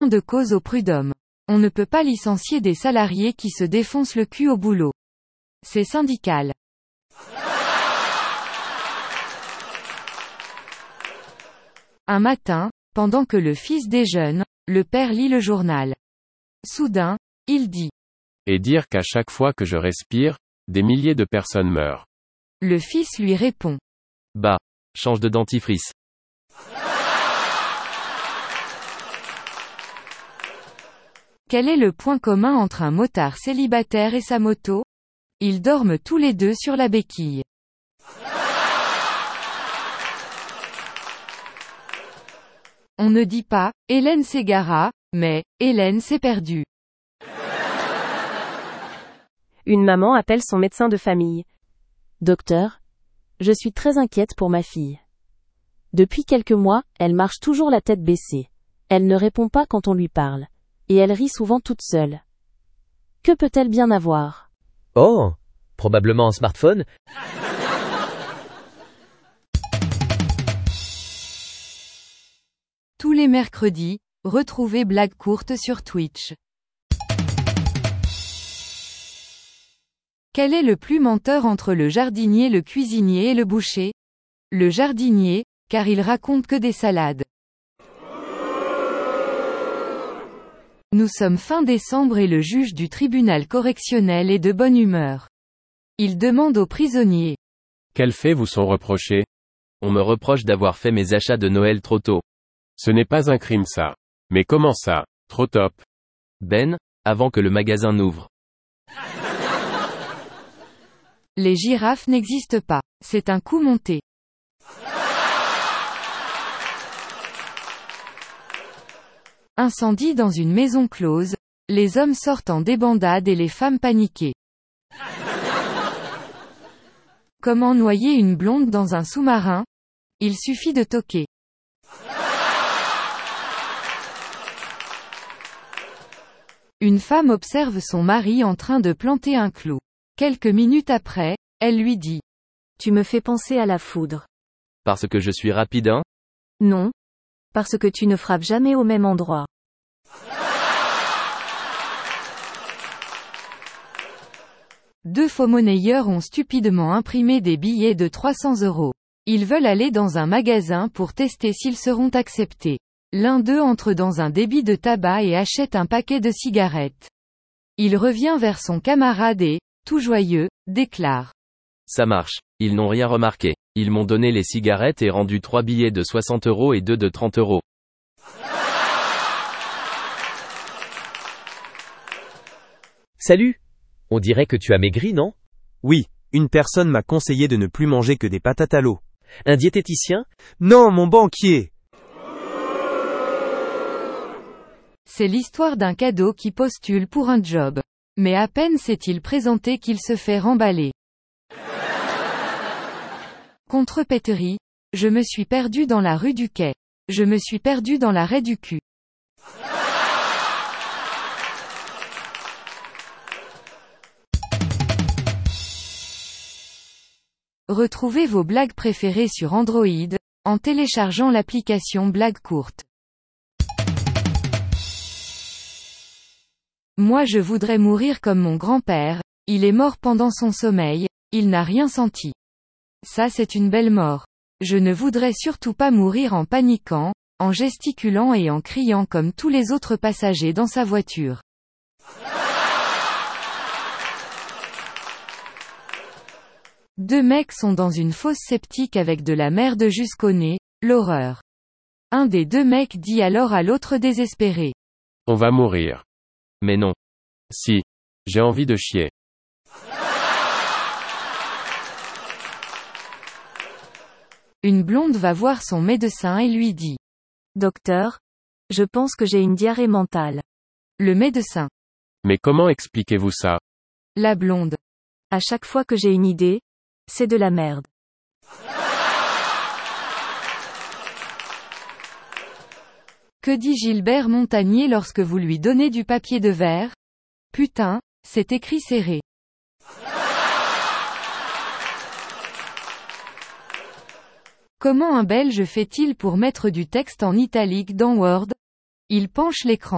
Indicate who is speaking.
Speaker 1: De cause au prud'homme. On ne peut pas licencier des salariés qui se défoncent le cul au boulot. C'est syndical. Un matin, pendant que le fils déjeune, le père lit le journal. Soudain, il dit.
Speaker 2: Et dire qu'à chaque fois que je respire, des milliers de personnes meurent.
Speaker 1: Le fils lui répond.
Speaker 2: Bah, change de dentifrice.
Speaker 1: Quel est le point commun entre un motard célibataire et sa moto? Ils dorment tous les deux sur la béquille. On ne dit pas, Hélène s'égara, mais, Hélène s'est perdue.
Speaker 3: Une maman appelle son médecin de famille. Docteur, je suis très inquiète pour ma fille. Depuis quelques mois, elle marche toujours la tête baissée. Elle ne répond pas quand on lui parle. Et elle rit souvent toute seule. Que peut-elle bien avoir?
Speaker 4: Oh, probablement un smartphone.
Speaker 1: Tous les mercredis, retrouvez Blague courte sur Twitch. Quel est le plus menteur entre le jardinier, le cuisinier et le boucher? Le jardinier, car il raconte que des salades. Nous sommes fin décembre et le juge du tribunal correctionnel est de bonne humeur. Il demande aux prisonniers.
Speaker 2: Quels faits vous sont reprochés?
Speaker 4: On me reproche d'avoir fait mes achats de Noël trop tôt.
Speaker 2: Ce n'est pas un crime ça. Mais comment ça, trop top?
Speaker 4: Ben, avant que le magasin n'ouvre.
Speaker 1: Les girafes n'existent pas. C'est un coup monté. Incendie dans une maison close. Les hommes sortent en débandade et les femmes paniquées. Comment noyer une blonde dans un sous-marin? Il suffit de toquer. Une femme observe son mari en train de planter un clou. Quelques minutes après, elle lui dit.
Speaker 3: Tu me fais penser à la foudre.
Speaker 4: Parce que je suis rapide, hein?
Speaker 3: Non. Parce que tu ne frappes jamais au même endroit.
Speaker 1: Deux faux-monnayeurs ont stupidement imprimé des billets de 300 €. Ils veulent aller dans un magasin pour tester s'ils seront acceptés. L'un d'eux entre dans un débit de tabac et achète un paquet de cigarettes. Il revient vers son camarade et, tout joyeux, déclare.
Speaker 4: Ça marche. Ils n'ont rien remarqué. Ils m'ont donné les cigarettes et rendu 3 billets de 60 € et 2 de 30 €.
Speaker 5: Salut! On dirait que tu as maigri, non?
Speaker 6: Oui, une personne m'a conseillé de ne plus manger que des patates à l'eau.
Speaker 5: Un diététicien?
Speaker 6: Non, mon banquier!
Speaker 1: C'est l'histoire d'un cadeau qui postule pour un job. Mais à peine s'est-il présenté qu'il se fait remballer. Contrepéterie. Je me suis perdu dans la rue du Quai. Je me suis perdu dans l'arrêt du cul. Retrouvez vos blagues préférées sur Android, en téléchargeant l'application Blague courte. Moi je voudrais mourir comme mon grand-père, il est mort pendant son sommeil, il n'a rien senti. Ça c'est une belle mort. Je ne voudrais surtout pas mourir en paniquant, en gesticulant et en criant comme tous les autres passagers dans sa voiture. Deux mecs sont dans une fosse septique avec de la merde jusqu'au nez, l'horreur. Un des deux mecs dit alors à l'autre désespéré.
Speaker 2: On va mourir.
Speaker 4: Mais non.
Speaker 2: Si. J'ai envie de chier.
Speaker 1: Une blonde va voir son médecin et lui dit.
Speaker 3: Docteur, je pense que j'ai une diarrhée mentale.
Speaker 1: Le médecin.
Speaker 2: Mais comment expliquez-vous ça?
Speaker 1: La blonde.
Speaker 3: À chaque fois que j'ai une idée, c'est de la merde.
Speaker 1: Que dit Gilbert Montagnier lorsque vous lui donnez du papier de verre? Putain, c'est écrit serré. Comment un Belge fait-il pour mettre du texte en italique dans Word? Il penche l'écran.